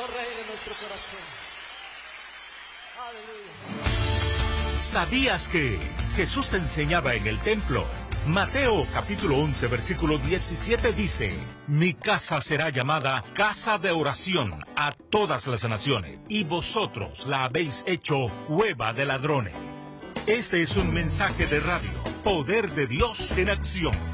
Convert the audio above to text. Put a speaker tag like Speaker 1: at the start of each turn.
Speaker 1: Oh Rey de nuestro corazón. Aleluya.
Speaker 2: ¿Sabías que Jesús enseñaba en el templo? Mateo capítulo 11 versículo 17 dice: Mi casa será llamada casa de oración a todas las naciones, y vosotros la habéis hecho cueva de ladrones. Este es un mensaje de radio, Poder de Dios en acción.